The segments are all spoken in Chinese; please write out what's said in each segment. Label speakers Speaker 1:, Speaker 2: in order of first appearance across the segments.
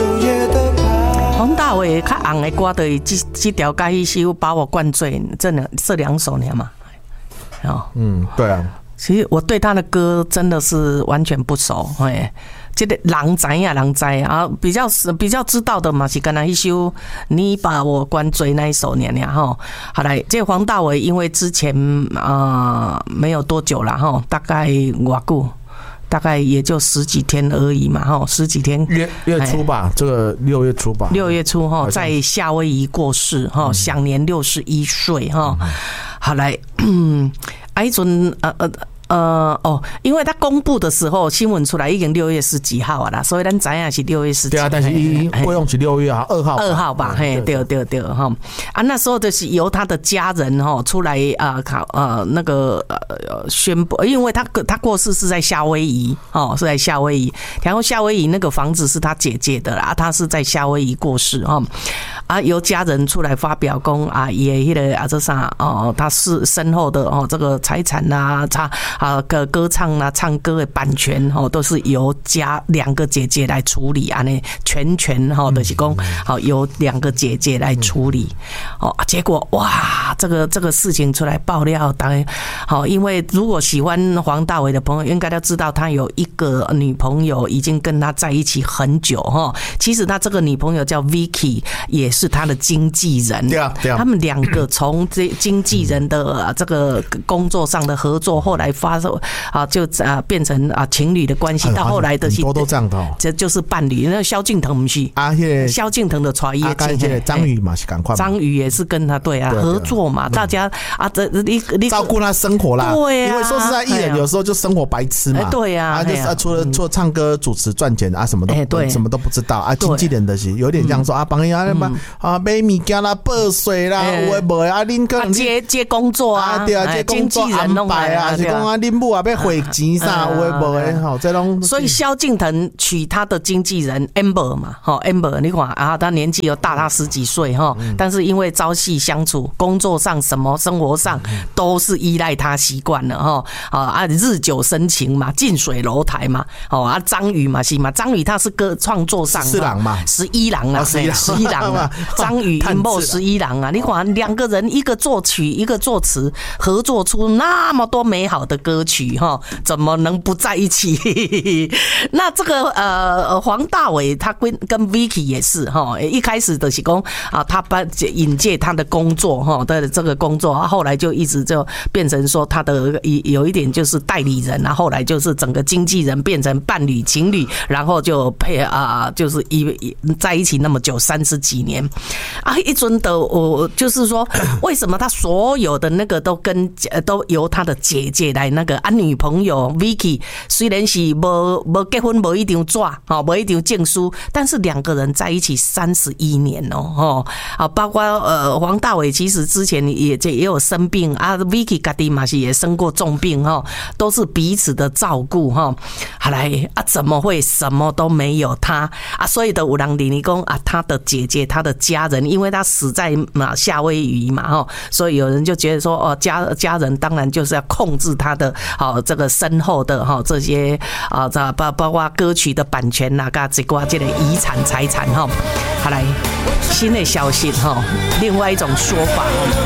Speaker 1: 黄大炜较红的歌就是这条甲迄首把我灌醉，这两首呢嘛。
Speaker 2: 对啊。
Speaker 1: 其实我对他的歌真的是完全不熟，这个人知啊，比较知道的嘛是刚才一首你把我灌醉那一首呢哈。好来，这黄大炜因为之前没有多久了哈，大概多久？大概也就十几天而已嘛，哈，十几天。
Speaker 2: 月初吧，这个6月初吧。
Speaker 1: 6月初哈，在夏威夷过世哈，享年61岁哈。好来，一阵因为他公布的时候，新闻出来已经6月10几号啦，所以咱知影是6月10几。
Speaker 2: 对啊，但是费用是6月2号。
Speaker 1: 2号吧，嘿，对哈。那时候就是由他的家人哈出来那个宣布，因为他过世是在夏威夷哦，是在夏威夷，然后夏威夷那个房子是他姐姐的啦，他是在夏威夷过世哈。由家人出来发表讲也迄个这啥他是身后的这个财产啊，歌唱啊，唱歌的版权都是由两个姐姐来处理啊，全权就是讲由两个姐姐来处理结果哇，这个事情出来爆料，当然因为如果喜欢黄大炜的朋友，应该都知道他有一个女朋友，已经跟他在一起很久其实他这个女朋友叫 Vicky， 也是他的经纪人。对啊，他们两个从这经纪人的这个工作上的合作，后来就变成情侣的关系，到后来的
Speaker 2: 很多都这样的
Speaker 1: 这就是伴侣。那萧敬腾不是萧敬腾的传业
Speaker 2: 张宇嘛是赶快，
Speaker 1: 张宇也是跟他对合作嘛，大家你
Speaker 2: 照顾他生活啦，
Speaker 1: 对
Speaker 2: 因为说实在，艺人有时候就生活白痴嘛，
Speaker 1: 对啊，
Speaker 2: 就是除了唱歌、主持赚钱什么都不知道经纪人的是有点像说帮人家买物件啦、报税啦，有的无的恁可能
Speaker 1: 接工作
Speaker 2: 对啊，接工作安排是讲恁母要汇钱啥，有的无的这种。
Speaker 1: 所以萧敬腾娶他的经纪人 Amber 嘛，Amber 你看他年纪又大他10几岁但是因为朝夕相处，工作上什么生活上都是依赖他习惯了日久生情嘛，近水楼台嘛张宇嘛是嘛，张宇他是歌创作上
Speaker 2: 11郎嘛
Speaker 1: ，11郎啊，11郎啊，张宇音波11郎啊，你看两个人一个作曲一个作词，合作出那么多美好的歌曲怎么能不在一起？那这个黄大炜他跟 Vicky 也是一开始的是讲他引介他的工作的这个工作，后来就一直就变成说他的有一点就是代理人，后来就是整个经纪人变成伴侣情侣，然后就就是在一起那么久30几年一尊的就是说为什么他所有的那个都由他的姐姐来那个女朋友 Vicky 虽然是没结婚没一张纸没一张证书，但是两个人在一起31年包括黄大炜其实之前也有生病Vicky 家己嘛是也生过重病都是彼此的照顾好来怎么会什么都没有他所以的有人理讲他的姐姐他的家人，因为他死在夏威夷嘛所以有人就觉得说家人当然就是要控制他的这个身后的这些包括歌曲的版权跟这个遗产财产好来新的消息另外一种说法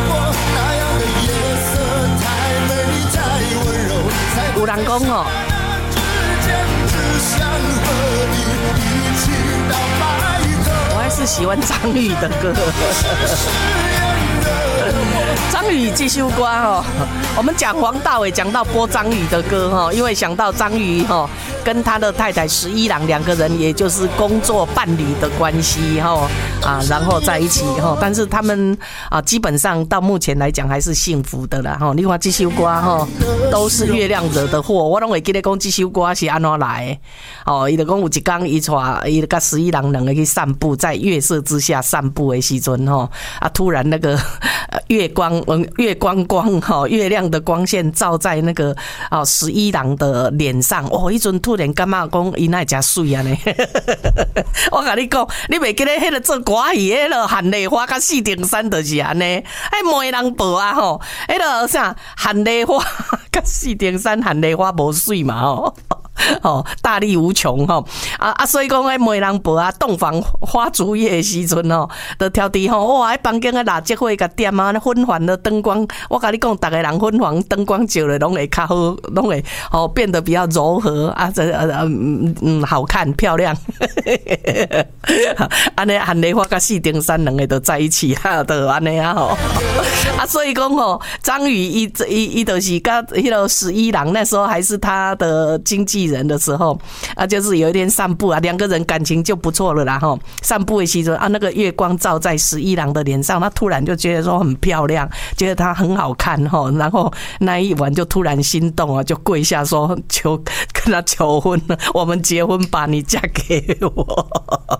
Speaker 1: 有人讲我还是喜欢张宇的歌张宇这首歌我们讲黄大炜讲到播张宇的歌因为想到张宇跟他的太太11郎两个人也就是工作伴侣的关系然后在一起但是他们基本上到目前来讲还是幸福的啦你看这首歌都是月亮惹的祸，我都会记得讲这首歌是安怎来的他就讲有一天他跟11郎两个去散步，在月色之下散步的时阵突然那个月亮的光线照在那个11郎的脸上一阵突然感觉讲他哪会这水啊呢我跟你讲你不记得那个做歌戏那个韩丽花跟4顶山就是这样没人报那个啥韩丽花跟4顶山韩丽花没水嘛大力无穷所以讲迄媒人婆啊，洞房花烛夜的时阵就挑伫哇，迄房间的蜡烛火甲点啊，昏黄的灯光，我甲你讲，逐个人昏黄灯光照了，拢会较好，拢会变得比较柔和好看漂亮。安尼韩雷花甲四丁山两个都在一起就安尼所以讲张宇伊就是甲迄个11郎那时候还是他的经纪人的时候就是有一天散步两个人感情就不错了啦散步的时阵那个月光照在11郎的脸上，他突然就觉得说很漂亮，觉得他很好看然后那一晚就突然心动就跪下说跟他求婚了，我们结婚吧，你嫁给我。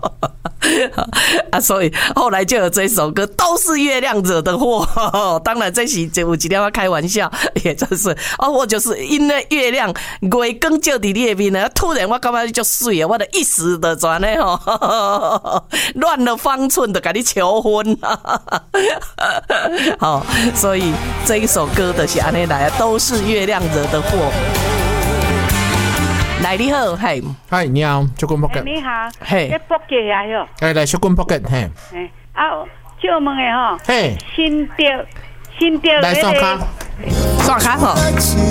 Speaker 1: 所以后来就有这首歌，都是月亮惹的祸。当然这是有一点开玩笑，也就是我就是因为月亮月光照在你的面呢，突然我感觉你就水了，我的一时的转呢乱了方寸的跟你求婚。所以这一首歌的是安尼来，都是月亮惹的祸。来，你好，嗨，
Speaker 2: 你好，小君 Pocket，
Speaker 3: 你好，
Speaker 2: 嘿，
Speaker 3: 你 Pocket 来哟，
Speaker 2: 来，小君 Pocket， 嘿，
Speaker 3: 借问的
Speaker 2: 嘿，
Speaker 3: 新调
Speaker 2: 来刷卡，
Speaker 1: 刷卡